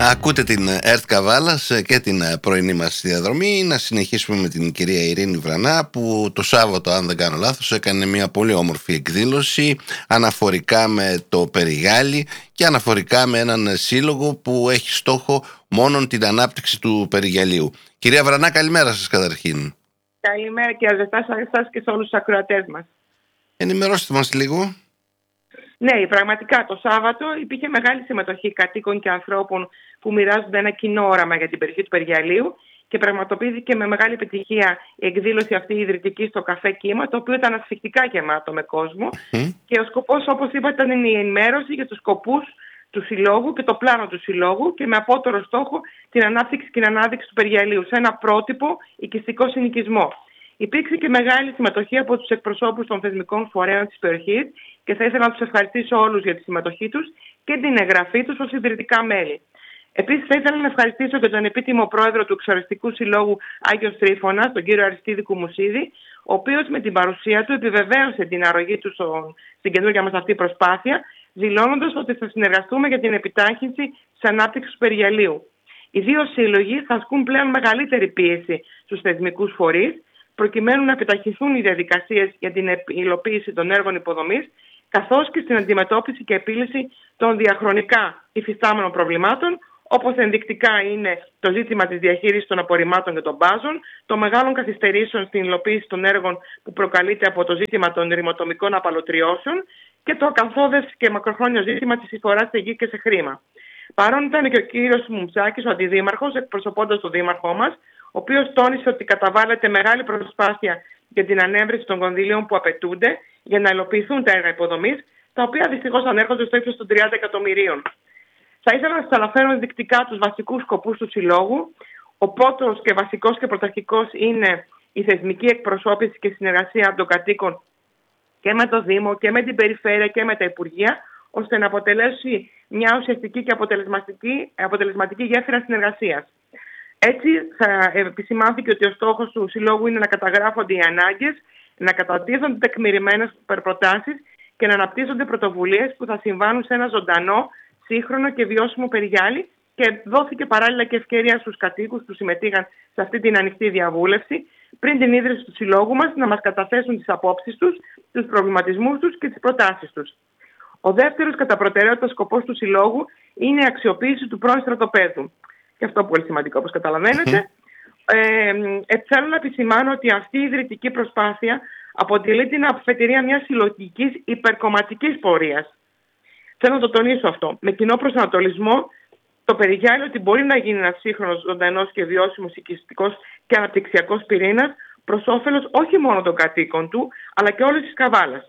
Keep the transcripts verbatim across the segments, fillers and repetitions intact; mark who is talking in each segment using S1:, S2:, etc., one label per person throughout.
S1: Ακούτε την ΕΡΤ Καβάλας και την πρωινή μας διαδρομή. Να συνεχίσουμε με την κυρία Ειρήνη Βρανά, που το Σάββατο, αν δεν κάνω λάθος, έκανε μια πολύ όμορφη εκδήλωση αναφορικά με το περιγάλι και αναφορικά με έναν σύλλογο που έχει στόχο μόνον την ανάπτυξη του περιγυαλίου. Κυρία Βρανά, καλημέρα σας καταρχήν.
S2: Καλημέρα και αρκετά σε εσάς και σε όλους τους ακροατές μας.
S1: Ενημερώστε μας λίγο.
S2: Ναι, πραγματικά το Σάββατο υπήρχε μεγάλη συμμετοχή κατοίκων και ανθρώπων που μοιράζονται ένα κοινό όραμα για την περιοχή του Περιγυαλίου και πραγματοποιήθηκε με μεγάλη επιτυχία η εκδήλωση αυτή ιδρυτική στο καφέ Κύμα, το οποίο ήταν ασφυκτικά γεμάτο με κόσμο. Mm. Και ο σκοπός, όπως είπα, ήταν η ενημέρωση για τους σκοπούς του Συλλόγου και το πλάνο του Συλλόγου και με απότερο στόχο την ανάπτυξη και την ανάδειξη του Περιγυαλίου σε ένα πρότυπο οικιστικό συνοικισμό. Υπήρξε και μεγάλη συμμετοχή από τους εκπροσώπους των θεσμικών φορέων της περιοχής και θα ήθελα να τους ευχαριστήσω όλους για τη συμμετοχή τους και την εγγραφή τους ως ιδρυτικά μέλη. Επίσης, θα ήθελα να ευχαριστήσω και τον επίτιμο πρόεδρο του Εξορρυστικού Συλλόγου Άγιος Τρίφωνας, τον κύριο Αριστίδη Κουμουσίδη, ο οποίος με την παρουσία του επιβεβαίωσε την αρρωγή του στο, στην καινούργια μας αυτή προσπάθεια, δηλώνοντας ότι θα συνεργαστούμε για την επιτάχυνση της ανάπτυξης του Περιγυαλίου. Οι δύο σύλλογοι θα ασκούν πλέον μεγαλύτερη πίεση στους θεσμικούς φορείς, προκειμένου να επιταχυνθούν οι διαδικασίες για την υλοποίηση των έργων υποδομής, καθώς και στην αντιμετώπιση και επίλυση των διαχρονικά υφιστάμενων προβλημάτων, όπως ενδεικτικά είναι το ζήτημα της διαχείρισης των απορριμμάτων και των μπάζων, των μεγάλων καθυστερήσεων στην υλοποίηση των έργων που προκαλείται από το ζήτημα των ρημοτομικών απαλωτριώσεων και το ακαθόδες και μακροχρόνιο ζήτημα της εισφοράς σε γη και σε χρήμα. Παρόν ήταν και ο κύριος Μουμψάκης, ο αντιδήμαρχος, εκπροσωπώντας τον δήμαρχό μας, ο οποίος τόνισε ότι καταβάλλεται μεγάλη προσπάθεια για την ανέβρεση των κονδυλίων που απαιτούνται για να υλοποιηθούν τα έργα υποδομής, τα οποία δυστυχώς ανέρχονται στο ύψος των τριάντα εκατομμυρίων. Θα ήθελα να σας αναφέρω ενδεικτικά τους βασικούς σκοπούς του Συλλόγου. Ο πρώτος και βασικός και πρωταρχικός είναι η θεσμική εκπροσώπηση και συνεργασία των κατοίκων και με το Δήμο και με την Περιφέρεια και με τα Υπουργεία, ώστε να αποτελέσει μια ουσιαστική και αποτελεσματική, αποτελεσματική γέφυρα συνεργασίας. Έτσι, θα επισημάνθηκε ότι ο στόχος του Συλλόγου είναι να καταγράφονται οι ανάγκες, να κατατίθονται τεκμηρημένες προτάσεις και να αναπτύσσονται πρωτοβουλίες που θα συμβάνουν σε ένα ζωντανό, σύγχρονο και βιώσιμο περιγυάλι. Και δόθηκε παράλληλα και ευκαιρία στους κατοίκους που συμμετείχαν σε αυτή την ανοιχτή διαβούλευση, πριν την ίδρυση του Συλλόγου μας, να μας καταθέσουν τις απόψεις τους, τους προβληματισμούς τους και τις προτάσεις τους. Ο δεύτερος κατά προτεραιότητα σκοπός του Συλλόγου είναι η αξιοποίηση του πρώην στρατοπέδου. Και αυτό πολύ σημαντικό, όπως καταλαβαίνετε. Mm. Ε, ε, θέλω να επισημάνω ότι αυτή η ιδρυτική προσπάθεια αποτελεί την αφετηρία μιας συλλογικής υπερκομματικής πορείας. Θέλω να το τονίσω αυτό. Με κοινό προσανατολισμό, το περιγυάλιο ότι μπορεί να γίνει ένας σύγχρονος, ζωντανός και βιώσιμος οικιστικός και αναπτυξιακός πυρήνας προς όφελος όχι μόνο των κατοίκων του, αλλά και όλης της Καβάλας.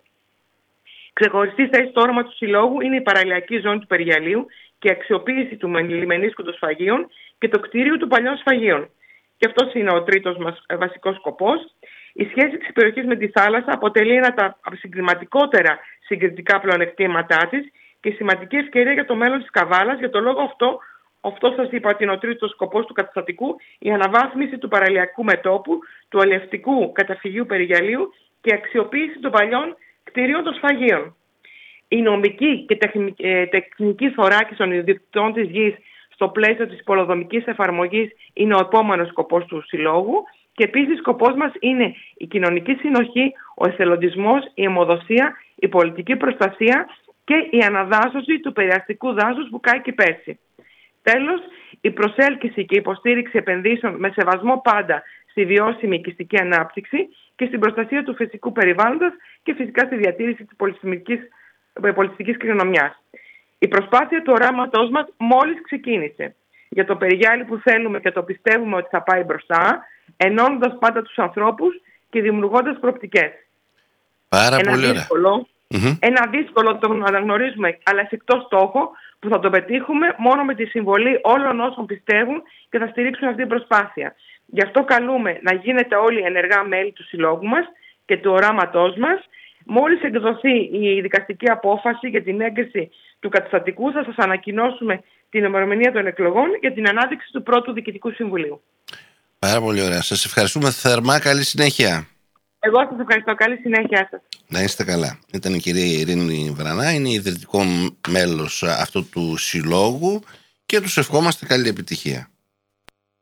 S2: Ξεχωριστή θέση στο όραμα του Συλλόγου είναι η παραλιακή ζώνη του Περιγυαλίου και η αξιοποίηση του λιμενίσκου των σφαγείων και το κτίριο του παλιών σφαγείων. Και αυτός είναι ο τρίτος μας βασικός σκοπός. Η σχέση της περιοχής με τη θάλασσα αποτελεί ένα από τα συγκριματικότερα συγκριτικά πλεονεκτήματά της και σημαντική ευκαιρία για το μέλλον της Καβάλας. Για τον λόγο αυτό, αυτό σας είπα ότι είναι ο τρίτος σκοπός του καταστατικού, η αναβάθμιση του παραλιακού μετώπου, του αλλιευτικού καταφυγίου Περιγυαλίου και η αξιοποίηση των παλιών κτίριων των σφαγείων. Η νομική και τεχνική θωράκιση των ιδιοκτητών της γης στο πλαίσιο της πολεοδομικής εφαρμογής είναι ο επόμενος σκοπός του Συλλόγου. Και επίσης σκοπός μας είναι η κοινωνική συνοχή, ο εθελοντισμός, η αιμοδοσία, η πολιτική προστασία και η αναδάσωση του περιαστικού δάσους που κάει και πέσει. Τέλος, η προσέλκυση και υποστήριξη επενδύσεων με σεβασμό πάντα στη βιώσιμη οικιστική ανάπτυξη και στην προστασία του φυσικού περιβάλλοντος και φυσικά στη διατήρηση της πολιτιστικής κληρονομιάς. Η προσπάθεια του οράματός μας μόλις ξεκίνησε για το περιγυάλι που θέλουμε και το πιστεύουμε ότι θα πάει μπροστά, ενώνοντας πάντα τους ανθρώπους και δημιουργώντας προοπτικές.
S1: Πάρα
S2: ένα
S1: πολύ
S2: δύσκολο, mm-hmm. Ένα δύσκολο το αναγνωρίζουμε, αλλά εφικτό στόχο που θα το πετύχουμε μόνο με τη συμβολή όλων όσων πιστεύουν και θα στηρίξουν αυτή την προσπάθεια. Γι' αυτό καλούμε να γίνετε όλοι ενεργά μέλη του Συλλόγου μας και του οράματός μας. Μόλις εκδοθεί η δικαστική απόφαση για την έγκριση του καταστατικού, θα σας ανακοινώσουμε την ημερομηνία των εκλογών για την ανάδειξη του πρώτου Διοικητικού Συμβουλίου.
S1: Πάρα πολύ ωραία. Σας ευχαριστούμε θερμά. Καλή συνέχεια.
S2: Εγώ σας ευχαριστώ. Καλή συνέχεια σας.
S1: Να είστε καλά. Ήταν η κυρία Ειρήνη Βρανά, είναι ιδρυτικό μέλος αυτού του συλλόγου και τους ευχόμαστε καλή επιτυχία.